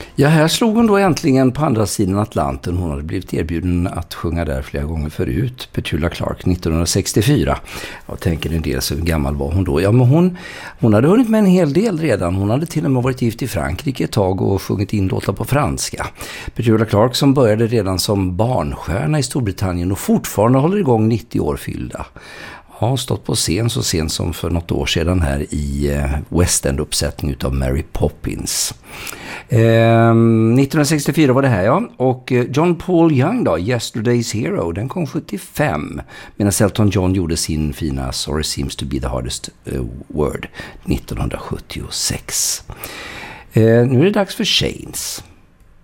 Ja, här slog hon då äntligen på andra sidan Atlanten. Hon hade blivit erbjuden att sjunga där flera gånger förut. Petula Clark 1964. Jag tänker en del, så hur gammal var hon då? Ja, men hon hade hunnit med en hel del redan. Hon hade till och med varit gift i Frankrike ett tag och sjungit in låtar på franska. Petula Clark som började redan som barnstjärna i Storbritannien och fortfarande håller igång 90 år fyllda. Har stått på scen så sent som för något år sedan här i West End-uppsättning utav Mary Poppins. 1964 var det här, ja. Och John Paul Young då, Yesterday's Hero, den kom 75. Medan Elton John gjorde sin fina Sorry Seems to be the Hardest Word 1976. Nu är det dags för Shanes.